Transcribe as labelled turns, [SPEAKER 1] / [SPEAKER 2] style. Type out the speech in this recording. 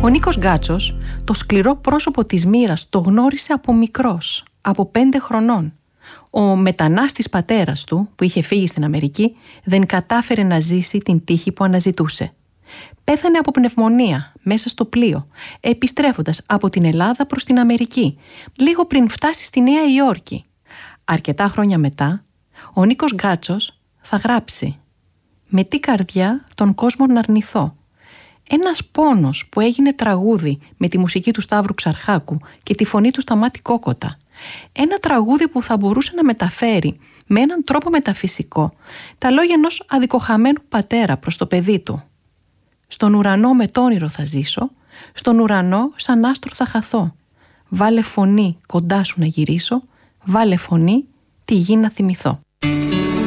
[SPEAKER 1] Ο Νίκος Γκάτσος το σκληρό πρόσωπο της μοίρας το γνώρισε από μικρός, από 5 χρονών. Ο μετανάστης πατέρας του, που είχε φύγει στην Αμερική, δεν κατάφερε να ζήσει την τύχη που αναζητούσε. Πέθανε από πνευμονία μέσα στο πλοίο, επιστρέφοντας από την Ελλάδα προς την Αμερική, λίγο πριν φτάσει στη Νέα Υόρκη. Αρκετά χρόνια μετά, ο Νίκος Γκάτσος θα γράψει «Με τι καρδιά τον κόσμο να αρνηθώ». Ένας πόνος που έγινε τραγούδι με τη μουσική του Σταύρου Ξαρχάκου και τη φωνή του Σταμάτη Κόκοτα. Ένα τραγούδι που θα μπορούσε να μεταφέρει με έναν τρόπο μεταφυσικό τα λόγια ενός αδικοχαμένου πατέρα προς το παιδί του. «Στον ουρανό με τ' όνειρο θα ζήσω, στον ουρανό σαν άστρο θα χαθώ. Βάλε φωνή κοντά σου να γυρίσω, βάλε φωνή τη γη να θυμηθώ».